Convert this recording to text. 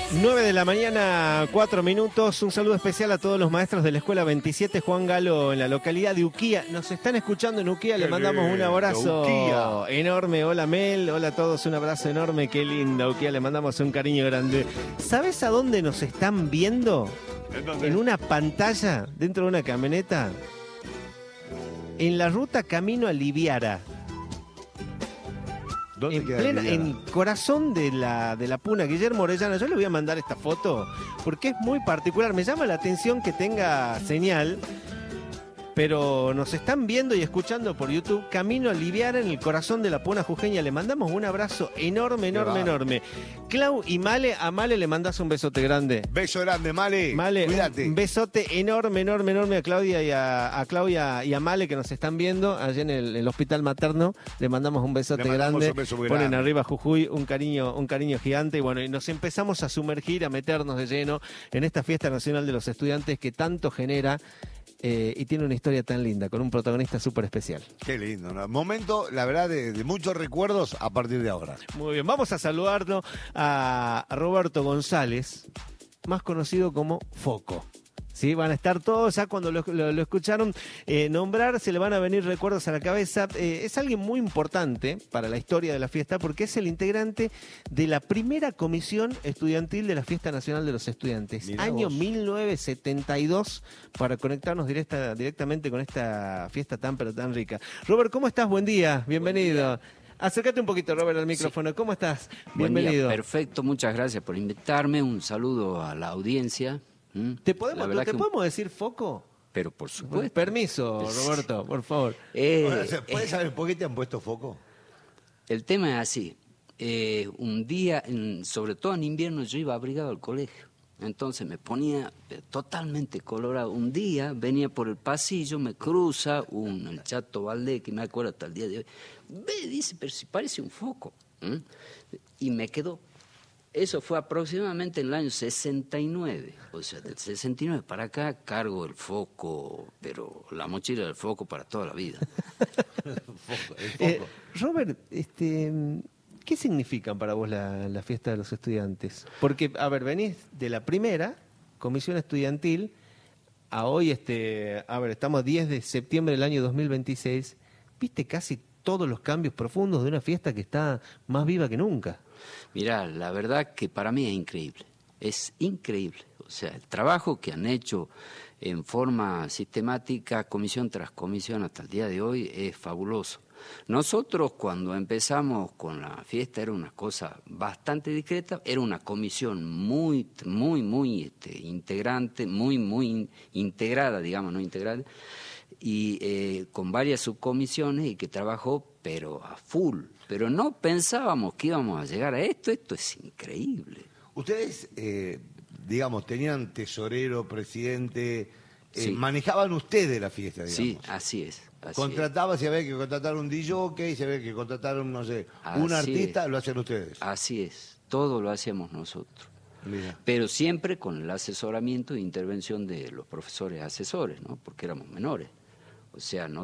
9 de la mañana, 4 minutos. Un saludo especial a todos los maestros de la Escuela 27 Juan Galo en la localidad de Uquía. Nos están escuchando en Uquía, le mandamos un abrazo enorme. Hola Mel, hola a todos, un abrazo enorme. Qué linda Uquía, le mandamos un cariño grande. ¿Sabes a dónde nos están viendo? En una pantalla, dentro de una camioneta. En la ruta camino a Liviara. ¿Dónde queda Liviara? En corazón de la Puna, Guillermo Orellana. Yo le voy a mandar esta foto porque es muy particular. Me llama la atención que tenga señal, pero nos están viendo y escuchando por YouTube. Camino a Liviara, en el corazón de la Puna jujeña. Le mandamos un abrazo enorme, enorme, enorme. Clau y Male, a Male le mandás un besote grande. Beso grande, Male. Male, cuídate. Un besote enorme, enorme, enorme a Claudia a Claudia y a Male, que nos están viendo allá en el hospital materno. Le mandamos un besote grande. Un beso muy Ponen grande. arriba Jujuy un cariño gigante. Y bueno, y nos empezamos a sumergir, a meternos de lleno en esta fiesta nacional de los estudiantes que tanto genera. Y tiene una historia tan linda, con un protagonista súper especial. Qué lindo, ¿no? Momento, la verdad, de muchos recuerdos a partir de ahora. Muy bien, vamos a saludarlo a Roberto González, más conocido como Foco. Sí, van a estar todos, ya cuando lo escucharon nombrar, se le van a venir recuerdos a la cabeza. Es alguien muy importante para la historia de la fiesta porque es el integrante de la primera comisión estudiantil de la Fiesta Nacional de los Estudiantes, Mirá año vos. 1972, para conectarnos directamente con esta fiesta tan pero tan rica. Robert, ¿cómo estás? Buen día, bienvenido. Acércate un poquito, Robert, al micrófono. Sí. ¿Cómo estás? Bienvenido. Buen día, perfecto, muchas gracias por invitarme. Un saludo a la audiencia. ¿Te podemos decir Foco? Pero por supuesto. Permiso, Roberto, por favor. ¿Puedes saber por qué te han puesto Foco? El tema es así. Un día, sobre todo en invierno, yo iba abrigado al colegio. Entonces me ponía totalmente colorado. Un día venía por el pasillo, me cruza el Chato Valdés, que me acuerdo hasta el día de hoy. Ve, dice, pero si parece un foco. Y me quedó. Eso fue aproximadamente en el año 69. O sea, del 69 para acá cargo el foco, pero la mochila del foco para toda la vida. El foco. Robert, ¿qué significan para vos la fiesta de los estudiantes? Porque, a ver, venís de la primera comisión estudiantil a hoy, estamos 10 de septiembre del año 2026. Viste casi todos los cambios profundos de una fiesta que está más viva que nunca. Mirá, la verdad que para mí es increíble. O sea, el trabajo que han hecho en forma sistemática, comisión tras comisión hasta el día de hoy, es fabuloso. Nosotros cuando empezamos con la fiesta era una cosa bastante discreta, era una comisión muy integrante, muy integrada, digamos, no integrada, y con varias subcomisiones y que trabajó pero a full. Pero no pensábamos que íbamos a llegar a esto es increíble. Ustedes, digamos, tenían tesorero, presidente, Sí. manejaban ustedes la fiesta, digamos. Sí, así es. Contrataba, si había que contratar un DJ, si había que contratar un artista, lo hacían ustedes. Así es, todo lo hacíamos nosotros. Mira. Pero siempre con el asesoramiento e intervención de los profesores asesores, ¿no? Porque éramos menores. O sea,